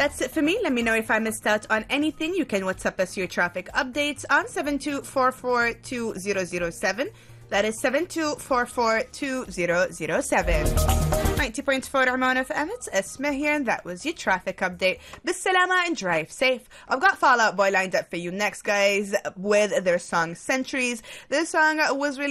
That's it for me. Let me know if I missed out on anything. You can WhatsApp us your traffic updates on 72442007. That is 72442007. 90.4 Amman FM, it's Esma here, and that was your traffic update. Bisalama and drive safe. I've got Fall Out Boy lined up for you next, guys, with their song Centuries. This song was released